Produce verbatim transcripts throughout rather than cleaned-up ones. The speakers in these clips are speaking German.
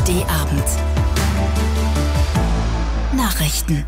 D-Abend. Nachrichten.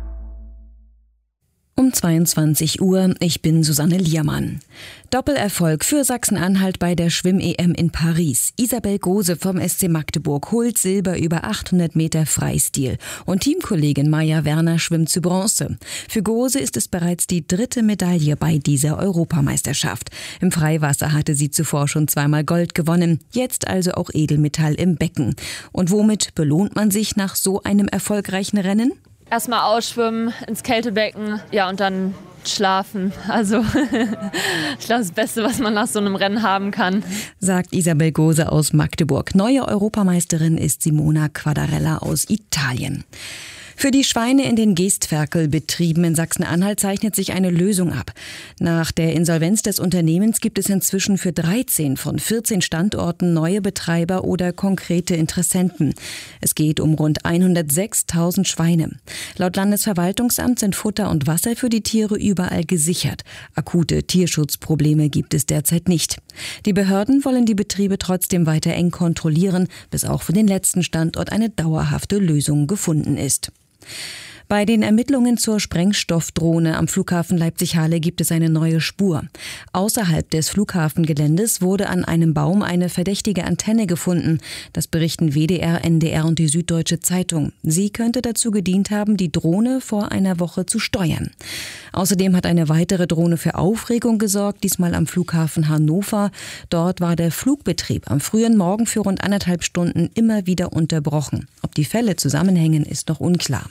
Um zweiundzwanzig Uhr, ich bin Susanne Liermann. Doppelerfolg für Sachsen-Anhalt bei der Schwimm-E M in Paris. Isabel Gose vom S C Magdeburg holt Silber über achthundert Meter Freistil. Und Teamkollegin Maja Werner schwimmt zu Bronze. Für Gose ist es bereits die dritte Medaille bei dieser Europameisterschaft. Im Freiwasser hatte sie zuvor schon zweimal Gold gewonnen. Jetzt also auch Edelmetall im Becken. Und womit belohnt man sich nach so einem erfolgreichen Rennen? Erstmal ausschwimmen, ins Kältebecken, ja, und dann schlafen. Also ich glaube, das Beste, was man nach so einem Rennen haben kann. Sagt Isabel Gose aus Magdeburg. Neue Europameisterin ist Simona Quadarella aus Italien. Für die Schweine in den Geestferkelbetrieben in Sachsen-Anhalt zeichnet sich eine Lösung ab. Nach der Insolvenz des Unternehmens gibt es inzwischen für dreizehn von vierzehn Standorten neue Betreiber oder konkrete Interessenten. Es geht um rund hundertsechstausend Schweine. Laut Landesverwaltungsamt sind Futter und Wasser für die Tiere überall gesichert. Akute Tierschutzprobleme gibt es derzeit nicht. Die Behörden wollen die Betriebe trotzdem weiter eng kontrollieren, bis auch für den letzten Standort eine dauerhafte Lösung gefunden ist. Bei den Ermittlungen zur Sprengstoffdrohne am Flughafen Leipzig-Halle gibt es eine neue Spur. Außerhalb des Flughafengeländes wurde an einem Baum eine verdächtige Antenne gefunden. Das berichten W D R, N D R und die Süddeutsche Zeitung. Sie könnte dazu gedient haben, die Drohne vor einer Woche zu steuern. Außerdem hat eine weitere Drohne für Aufregung gesorgt, diesmal am Flughafen Hannover. Dort war der Flugbetrieb am frühen Morgen für rund anderthalb Stunden immer wieder unterbrochen. Ob die Fälle zusammenhängen, ist noch unklar.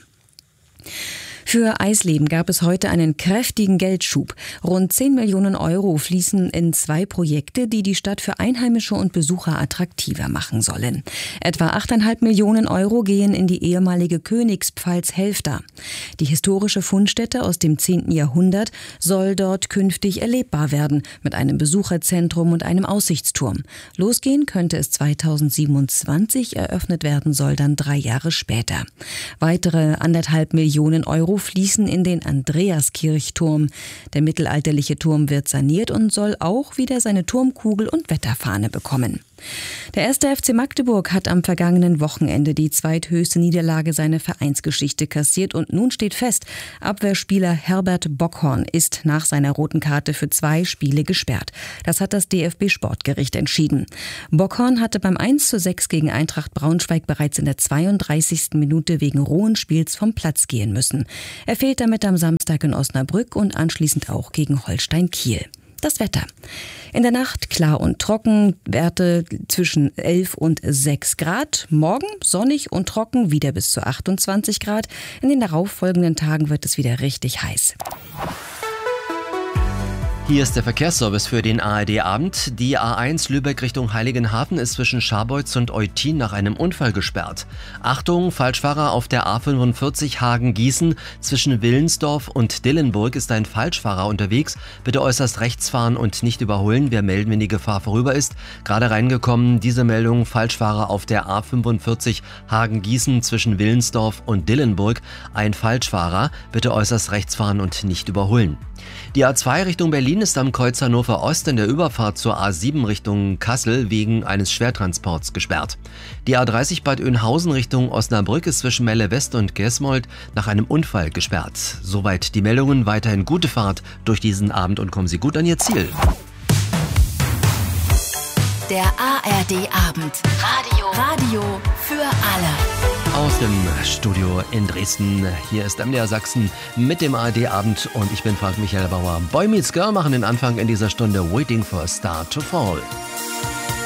Für Eisleben gab es heute einen kräftigen Geldschub. Rund zehn Millionen Euro fließen in zwei Projekte, die die Stadt für Einheimische und Besucher attraktiver machen sollen. Etwa acht Komma fünf Millionen Euro gehen in die ehemalige Königspfalz-Helfta. Die historische Fundstätte aus dem zehnten Jahrhundert soll dort künftig erlebbar werden, mit einem Besucherzentrum und einem Aussichtsturm. Losgehen könnte es zweitausendsiebenundzwanzig, eröffnet werden soll dann drei Jahre später. Weitere anderthalb Millionen Euro fließen in den Andreaskirchturm. Der mittelalterliche Turm wird saniert und soll auch wieder seine Turmkugel und Wetterfahne bekommen. Der erste F C Magdeburg hat am vergangenen Wochenende die zweithöchste Niederlage seiner Vereinsgeschichte kassiert und nun steht fest, Abwehrspieler Herbert Bockhorn ist nach seiner roten Karte für zwei Spiele gesperrt. Das hat das D F B-Sportgericht entschieden. Bockhorn hatte beim eins zu sechs gegen Eintracht Braunschweig bereits in der zweiunddreißigsten Minute wegen rohen Spiels vom Platz gehen müssen. Er fehlt damit am Samstag in Osnabrück und anschließend auch gegen Holstein Kiel. Das Wetter. In der Nacht klar und trocken, Werte zwischen elf und sechs Grad. Morgen sonnig und trocken, wieder bis zu achtundzwanzig Grad. In den darauffolgenden Tagen wird es wieder richtig heiß. Hier ist der Verkehrsservice für den A R D-Abend. Die A eins Lübeck Richtung Heiligenhafen ist zwischen Scharbeutz und Eutin nach einem Unfall gesperrt. Achtung, Falschfahrer auf der A fünfundvierzig Hagen-Gießen. Zwischen Willensdorf und Dillenburg ist ein Falschfahrer unterwegs. Bitte äußerst rechts fahren und nicht überholen. Wir melden, wenn die Gefahr vorüber ist. Gerade reingekommen, diese Meldung, Falschfahrer auf der A fünfundvierzig Hagen-Gießen zwischen Willensdorf und Dillenburg. Ein Falschfahrer. Bitte äußerst rechts fahren und nicht überholen. Die A zwei Richtung Berlin ist am Kreuz Hannover Ost in der Überfahrt zur A sieben Richtung Kassel wegen eines Schwertransports gesperrt. Die A dreißig Bad Oeynhausen Richtung Osnabrück ist zwischen Melle West und Gesmold nach einem Unfall gesperrt. Soweit die Meldungen. Weiterhin gute Fahrt durch diesen Abend und kommen Sie gut an Ihr Ziel. Der A R D-Abend. Radio. Radio für alle. Aus dem Studio in Dresden, hier ist M D R Sachsen mit dem A R D-Abend und ich bin Frank Michael Bauer. Boy Meets Girl machen den Anfang in dieser Stunde Waiting for a Star to Fall.